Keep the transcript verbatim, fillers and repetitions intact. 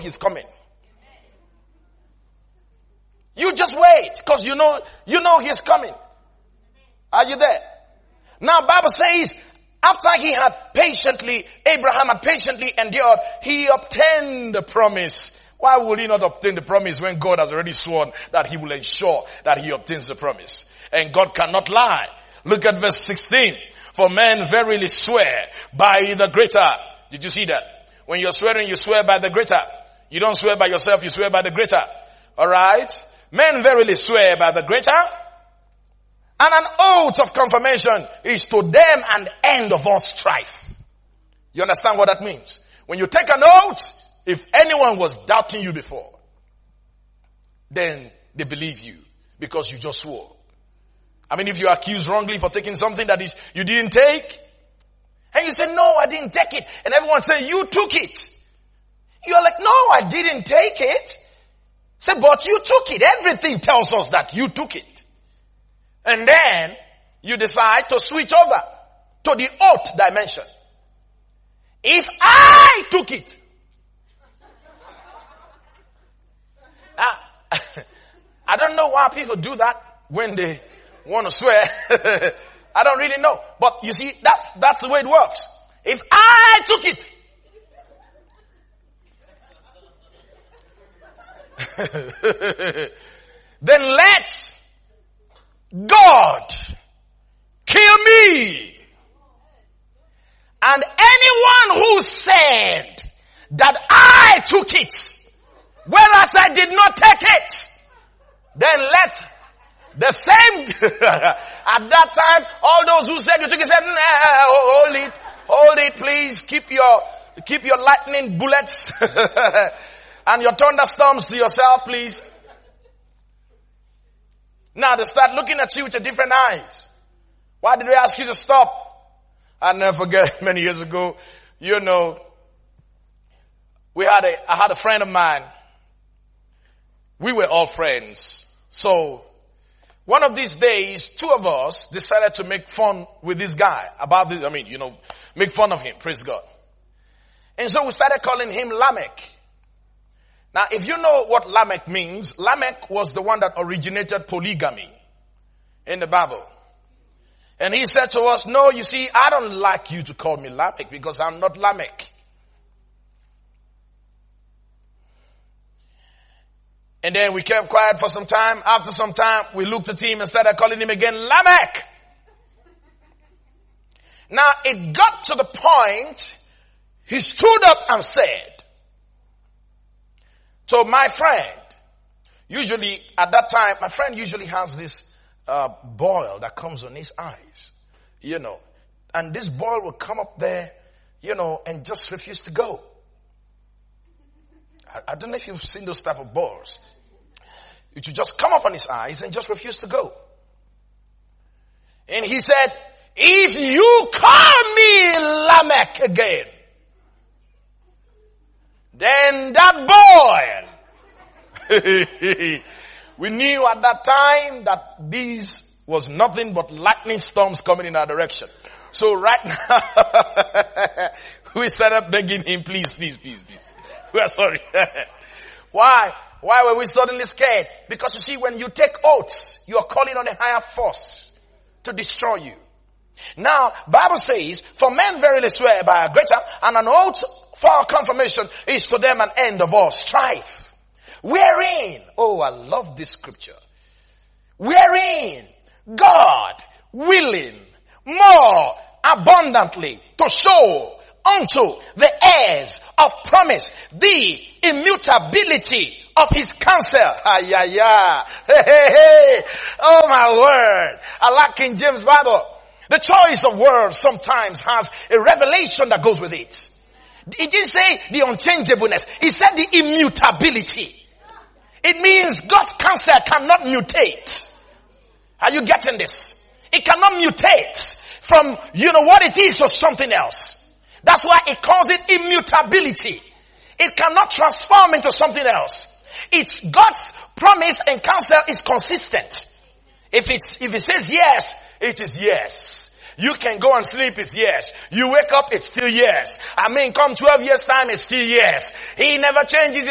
he's coming. You just wait, because you know, you know he's coming. Are you there? Now Bible says, after he had patiently, Abraham had patiently endured, he obtained the promise. Why will he not obtain the promise when God has already sworn that he will ensure that he obtains the promise? And God cannot lie. Look at verse sixteen. For men verily swear by the greater. Did you see that? When you're swearing, you swear by the greater. You don't swear by yourself, you swear by the greater. Alright? Men verily swear by the greater. And an oath of confirmation is to them an end of all strife. You understand what that means? When you take an oath, if anyone was doubting you before, then they believe you because you just swore. I mean, if you are accused wrongly for taking something that is you didn't take, and you say, no, I didn't take it, and everyone say, you took it. You're like, no, I didn't take it. Say, but you took it. Everything tells us that you took it. And then you decide to switch over to the oath dimension. If I took it. Now, I don't know why people do that when they want to swear. I don't really know. But you see, that's, that's the way it works. If I took it, then let God kill me. And anyone who said that I took it, whereas I did not take it, then let the same, at that time, all those who said you took it said, nah, hold it, hold it please, keep your, keep your lightning bullets and your thunderstorms to yourself please. Now they start looking at you with a different eyes. Why did they ask you to stop? I'll never forget many years ago, you know, we had a, I had a friend of mine. We were all friends. So one of these days, two of us decided to make fun with this guy about this. I mean, you know, make fun of him. Praise God. And so we started calling him Lamech. Now, if you know what Lamech means, Lamech was the one that originated polygamy in the Bible. And he said to us, no, you see, I don't like you to call me Lamech because I'm not Lamech. And then we kept quiet for some time. After some time, we looked at him and started calling him again Lamech. Now, it got to the point, he stood up and said, so my friend, usually at that time, my friend usually has this uh, boil that comes on his eyes, you know, and this boil will come up there, you know, and just refuse to go. I, I don't know if you've seen those type of boils. It would just come up on his eyes and just refuse to go. And he said, if you call me Lamech again, then that boy, we knew at that time that this was nothing but lightning storms coming in our direction. So right now, we started begging him, please, please, please, please. We are sorry. Why? Why were we suddenly scared? Because you see, when you take oaths, you are calling on a higher force to destroy you. Now, Bible says, for men verily swear by a greater, and an oath for confirmation is to them an end of all strife. Wherein, oh, I love this scripture. Wherein God willing more abundantly to show unto the heirs of promise the immutability of his counsel. Ah, yeah, yeah. Hey, hey, hey. Oh my word. I like King James Bible. The choice of words sometimes has a revelation that goes with it. It didn't say the unchangeableness. It said the immutability. It means God's counsel cannot mutate. Are you getting this? It cannot mutate from, you know, what it is to something else. That's why it calls it immutability. It cannot transform into something else. It's God's promise and counsel is consistent. If it's, if it says yes, it is yes. You can go and sleep, it's yes. You wake up, it's still yes. I mean, come twelve years time, it's still yes. He never changes.